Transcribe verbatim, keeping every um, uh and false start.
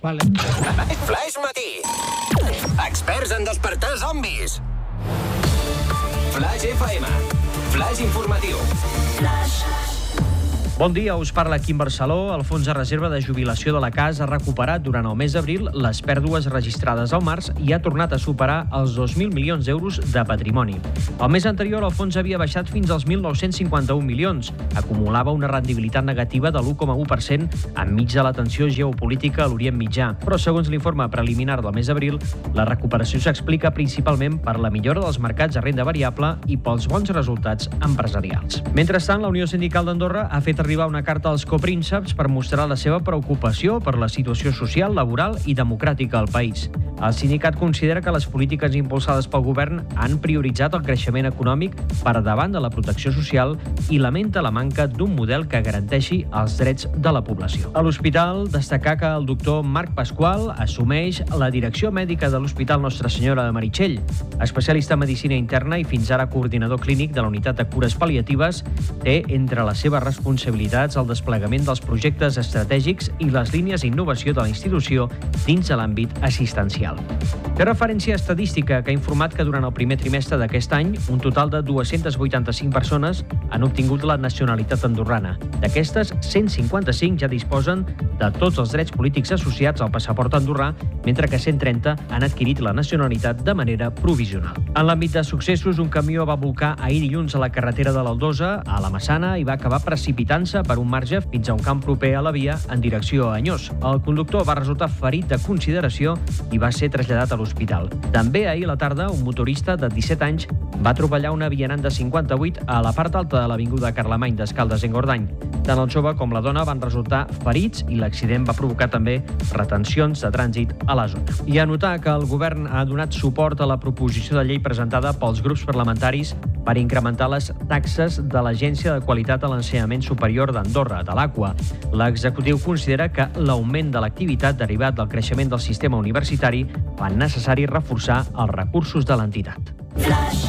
Vale. Flash Matí. Experts en despertar zombis. Flash F M. Flash informatiu. Flash. Bon dia, us parla Quim Barceló. El Fons de Reserva de Jubilació de la C A S ha recuperat durant el mes d'abril les pèrdues registrades al març i ha tornat a superar els dos mil milions d'euros de patrimoni. El mes anterior el fons havia baixat fins als mil nou-cents cinquanta-un milions. Acumulava una rendibilitat negativa de l'u coma u per cent enmig de la tensió geopolítica a l'Orient Mitjà. Però, segons l'informe preliminar del mes d'abril, la recuperació s'explica principalment per la millora dels mercats de renda variable i pels bons resultats empresarials. Mentrestant, la Unió Sindical d'Andorra ha fet arribar una carta als coprínceps per mostrar la seva preocupació per la situació social, laboral i democràtica al país. El sindicat considera que les polítiques impulsades pel govern han prioritzat el creixement econòmic per davant de la protecció social i lamenta la manca d'un model que garanteixi els drets de la població. A l'hospital, destacar que el doctor Marc Pasqual assumeix la direcció mèdica de l'Hospital Nostra Senyora de Meritxell. Especialista en medicina interna i fins ara coordinador clínic de la unitat de cures pal·liatives, té entre les seves responsabilitats el desplegament dels projectes estratègics i les línies d'innovació de la institució dins de l'àmbit assistencial. Té referència estadística que ha informat que durant el primer trimestre d'aquest any un total de dues-centes vuitanta-cinc persones han obtingut la nacionalitat andorrana. D'aquestes, cent cinquanta-cinc ja disposen de tots els drets polítics associats al passaport andorrà, mentre que cent trenta han adquirit la nacionalitat de manera provisional. En l'àmbit de successos, un camió va volcar ahir dilluns a la carretera de l'Aldosa, a la Massana, i va acabar precipitant-se per un marge fins a un camp proper a la via en direcció a Anyós. El conductor va resultar ferit de consideració i va ser traslladat a l'hospital. També ahir a la tarda, un motorista de disset anys va atropellar una vianant de cinquanta-vuit a la part alta de l'avinguda Carlemany d'Escaldes-Engordany. Tant el jove com la dona van resultar ferits i l'accident va provocar també retencions de trànsit a la zona. I a notar que el govern ha donat suport a la proposició de llei presentada pels grups parlamentaris per incrementar les taxes de l'Agència de Qualitat a l'Ensenyament Superior d'Andorra, de l'Aqua. L'executiu considera que l'augment de l'activitat derivat del creixement del sistema universitari fa necessari reforçar els recursos de l'entitat. Flash.